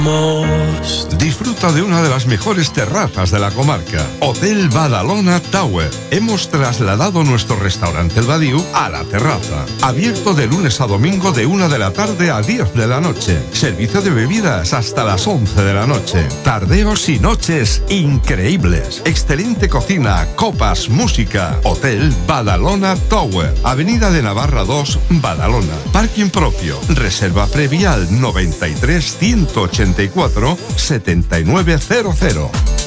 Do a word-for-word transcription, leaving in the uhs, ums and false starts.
Disfruta de una de las mejores terrazas de la comarca, Hotel Badalona Tower. Hemos trasladado nuestro restaurante El Badiou a la terraza. Abierto de lunes a domingo de una de la tarde a diez de la noche. Servicio de bebidas hasta las once de la noche. Tardeos y noches increíbles. Excelente cocina, copas, música. Hotel Badalona Tower. Avenida de Navarra dos, Badalona. Parking propio. Reserva previa al noventa y tres, ciento ochenta y cuatro, setenta y nueve cero cero.